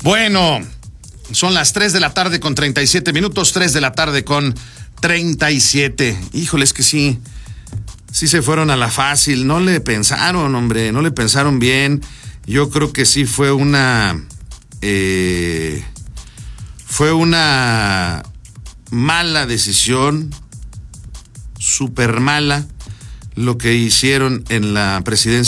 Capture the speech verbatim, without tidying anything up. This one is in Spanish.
Bueno, son las tres de la tarde con treinta y siete minutos, tres de la tarde con treinta y siete. Híjole, es que sí, sí se fueron a la fácil, no le pensaron, hombre, no le pensaron bien. Yo creo que sí fue una, eh, fue una mala decisión, súper mala, lo que hicieron en la presidencia